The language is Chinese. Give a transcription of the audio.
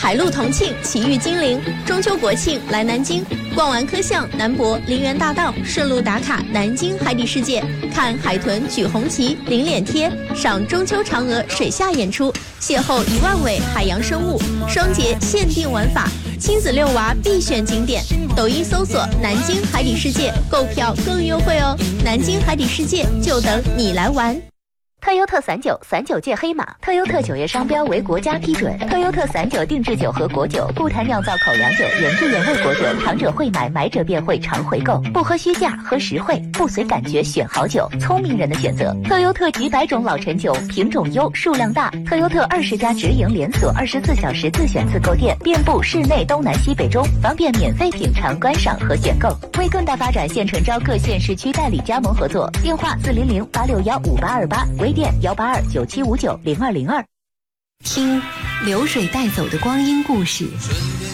海陆同庆，奇遇金陵。中秋国庆来南京，逛完科巷、南博、陵园大道，顺路打卡南京海底世界，看海豚举红旗、领脸贴，赏中秋嫦娥水下演出，邂逅1万尾海洋生物，双节限定玩法，亲子遛娃必选景点。抖音搜索南京海底世界，购票更优惠哦！南京海底世界就等你来玩。 特优特散酒界黑马，特优特9月商标为国家批准。特优特散酒定制酒和果酒，不谈酿造口粮酒，原汁原味果酒，尝者会买，买者便会常回购。不喝虚价，喝实惠，不随感觉选好酒，聪明人的选择。特优特几百种老陈酒，品种优，数量大。特优特20家直营连锁，24小时自选自购店，遍布市内东南西北中，方便免费品尝、观赏和选购。为更大发展，现诚招各县市区代理加盟合作，电话400-861-5828，微店182-9759-0202。 听流水带走的光阴故事，